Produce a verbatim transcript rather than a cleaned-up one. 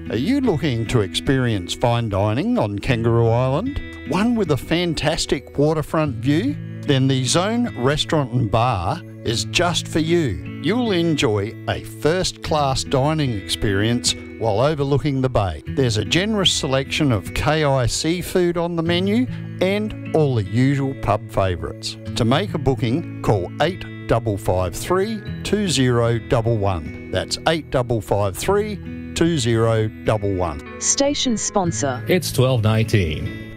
Are you looking to experience fine dining on Kangaroo Island? One with a fantastic waterfront view? Then the Zone Restaurant and Bar is just for you. You'll enjoy a first-class dining experience while overlooking the bay. There's a generous selection of K I seafood on the menu and all the usual pub favourites. To make a booking, call eight five five three, two zero one one. That's eight five five three, two zero one one. Station sponsor. It's twelve nineteen.